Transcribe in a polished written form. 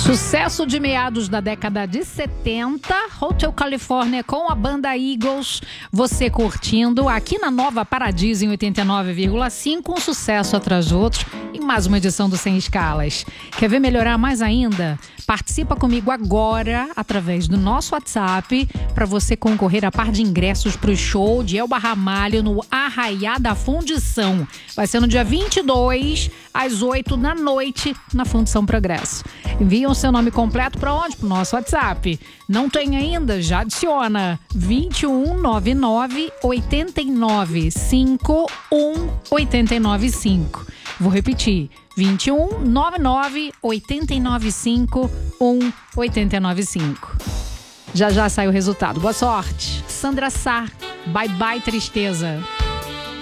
Sucesso de meados da década de 70, Hotel California com a banda Eagles, você curtindo aqui na Nova Paradiso em 89,5, um sucesso atrás do outro, em mais uma edição do Sem Escalas. Quer ver melhorar mais ainda? Participa comigo agora através do nosso WhatsApp para você concorrer a par de ingressos para o show de Elba Ramalho no Arraiá da Fundição. Vai ser no dia 22, às 8 da noite, na Fundição Progresso. Envia o seu nome completo para onde? Para o nosso WhatsApp. Não tem ainda? Já adiciona 2199 89 51 895. Vou repetir, 2199 895 895. Já sai o resultado. Boa sorte. Sandra Sá, Bye Bye Tristeza.